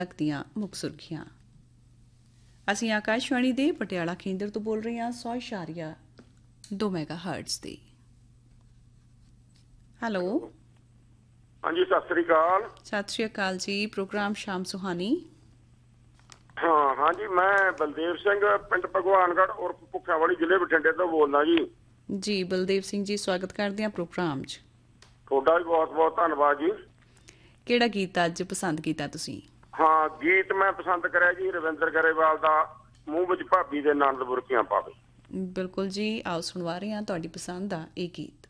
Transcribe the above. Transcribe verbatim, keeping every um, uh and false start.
ਤੱਕ ਦੀਆਂ ਮੁੱਖ ਸੁਰਖੀਆਂ। ਅਸੀਂ ਆਕਾਸ਼ਵਾਣੀ ਦੇ ਪਟਿਆਲਾ ਕੇਂਦਰ ਤੋਂ ਬੋਲ ਰਹੇ ਹਾਂ ਸੌ ਇਸ਼ਾਰੀਆ ਦੋ ਮੈਗਾ ਹਰਟਜ਼ ਤੇ। ਹੈਲੋ, ਹਾਂਜੀ, ਸਤਿ ਸ੍ਰੀ ਅਕਾਲ। ਸਤਿ ਸ਼੍ਰੀ ਅਕਾਲ ਜੀ। ਪ੍ਰੋਗਰਾਮ ਸ਼ਾਮ ਸੁਹਾਨੀ। ਹਾਂ ਹਾਂਜੀ, ਮੈਂ ਬਲਦੇਵ ਸਿੰਘ ਪਿੰਡ ਭਗਵਾਨਗੜ੍ਹ ਔਰ ਭੁੱਖਿਆਂ ਵਾਲੀ ਜ਼ਿਲ੍ਹੇ ਬਠਿੰਡੇ ਤੋਂ ਬੋਲਦਾ ਜੀ। ਜੀ ਬਲਦੇਵ ਸਿੰਘ ਜੀ, ਸਵਾਗਤ ਕਰਦੇ ਹਾਂ ਪ੍ਰੋਗਰਾਮ 'ਚ। ਤੁਹਾਡਾ ਵੀ ਬਹੁਤ ਬਹੁਤ ਧੰਨਵਾਦ ਜੀ। ਕਿਹੜਾ ਗੀਤ ਅੱਜ ਪਸੰਦ ਕੀਤਾ ਤੁਸੀਂ? ਹਾਂ, ਗੀਤ ਮੈਂ ਪਸੰਦ ਕਰਿਆ ਜੀ ਰਵਿੰਦਰ ਗਰੇਵਾਲ ਦਾ ਮੂੰਹ ਵਿੱਚ ਭਾਬੀ ਦੇ ਨੰਦ ਬੁਰਕੀਆਂ ਪਾਵੇ। ਬਿਲਕੁਲ ਜੀ, ਆਓ ਸੁਣਵਾ ਰਹੇ ਹਾਂ ਤੁਹਾਡੀ ਪਸੰਦ ਦਾ ਇਹ ਗੀਤ।